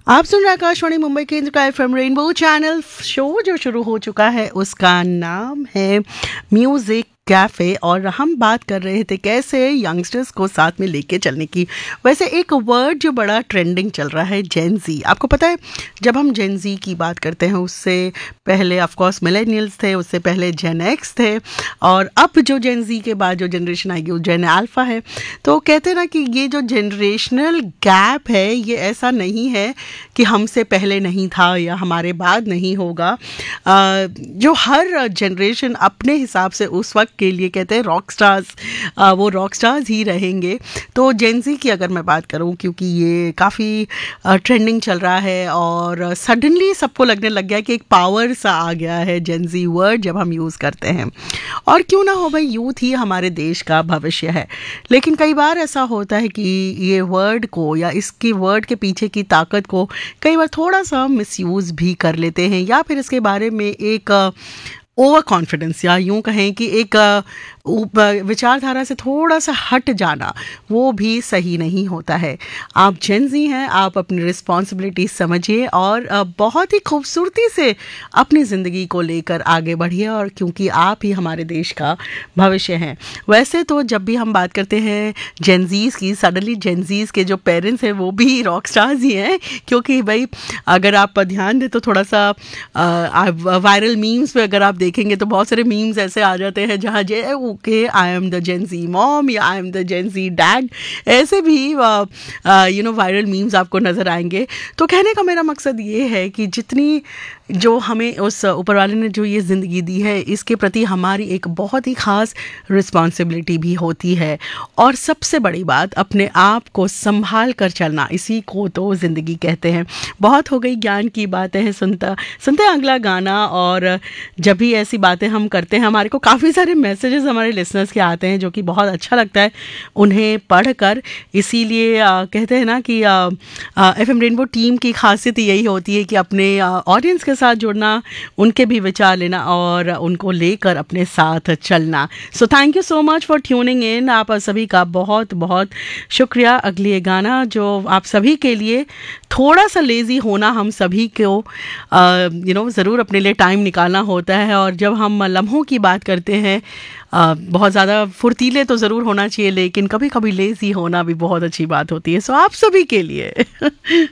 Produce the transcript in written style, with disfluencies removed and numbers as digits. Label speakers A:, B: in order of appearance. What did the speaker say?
A: आप सुन रहे हैं आकाशवाणी मुंबई केंद्र का एफएम रेनबो चैनल। शो जो शुरू हो चुका है उसका नाम है म्यूजिक कैफ़े और हम बात कर रहे थे कैसे यंगस्टर्स को साथ में लेके चलने की। वैसे एक वर्ड जो बड़ा ट्रेंडिंग चल रहा है, जेन ज़ी। आपको पता है, जब हम जेन ज़ी की बात करते हैं उससे पहले ऑफ कोर्स मिलेनियल्स थे, उससे पहले जेन एक्स थे और अब जो जेन ज़ी के बाद जो जनरेशन आएगी वो जेन अल्फ़ा है। तो कहते हैं ना कि ये जो जनरेशनल गैप है ये ऐसा नहीं है कि हमसे पहले नहीं था या हमारे बाद नहीं होगा। जो हर जनरेशन अपने हिसाब से उस वक्त के लिए कहते हैं रॉक स्टार्स, वो रॉक स्टार्स ही रहेंगे। तो जेन ज़ी की अगर मैं बात करूं, क्योंकि ये काफ़ी ट्रेंडिंग चल रहा है और सडनली सबको लगने लग गया कि एक पावर सा आ गया है जेन ज़ी वर्ड जब हम यूज़ करते हैं। और क्यों ना हो भाई, यूथ ही हमारे देश का भविष्य है। लेकिन कई बार ऐसा होता है कि ये वर्ड को या इसके वर्ड के पीछे की ताकत को कई बार थोड़ा सा मिसयूज़ भी कर लेते हैं या फिर इसके बारे में एक ओवर कॉन्फिडेंस या यूँ कहें कि एक विचारधारा से थोड़ा सा हट जाना वो भी सही नहीं होता है। आप जेन ज़ी हैं, आप अपनी रिस्पॉन्सिबिलिटी समझिए और बहुत ही खूबसूरती से अपनी ज़िंदगी को लेकर आगे बढ़िए, और क्योंकि आप ही हमारे देश का भविष्य हैं। वैसे तो जब भी हम बात करते हैं जेन ज़ीज़ की, सडनली जेन ज़ीज़ के जो पेरेंट्स हैं वो भी रॉक स्टार्स ही हैं, क्योंकि भाई अगर आप ध्यान दें तो थोड़ा सा वायरल मीम्स पे अगर आप देखेंगे तो बहुत सारे मीम्स ऐसे आ जाते हैं जहाँ okay I am the gen Zee mom या I am the gen Zee dad, ऐसे भी वायरल मीम्स आपको नज़र आएंगे। तो कहने का मेरा मकसद ये है कि जितनी जो हमें उस ऊपर वाले ने जो ये ज़िंदगी दी है इसके प्रति हमारी एक बहुत ही ख़ास रिस्पॉन्सिबिलिटी भी होती है। और सबसे बड़ी बात, अपने आप को संभाल कर चलना, इसी को तो ज़िंदगी कहते हैं। बहुत हो गई ज्ञान की बातें हैं, सुनते हैं अगला गाना। और जब भी ऐसी बातें हम करते हैं हमारे को काफ़ी सारे मैसेजेस हमारे लिसनर्स के आते हैं जो कि बहुत अच्छा लगता है उन्हें पढ़कर। इसीलिए कहते हैं ना कि एफएम रेनबो टीम की खासियत यही होती है कि अपने ऑडियंस के साथ जुड़ना, उनके भी विचार लेना और उनको लेकर अपने साथ चलना। So thank you so much for tuning in. आप सभी का बहुत बहुत शुक्रिया। अगली गाना जो आप सभी के लिए, थोड़ा सा लेज़ी होना हम सभी को ज़रूर अपने लिए टाइम निकालना होता है। और जब हम लम्हों की बात करते हैं, बहुत ज़्यादा फुर्तीले तो ज़रूर होना चाहिए, लेकिन कभी कभी लेज़ी होना भी बहुत अच्छी बात होती है। सो आप सभी के लिए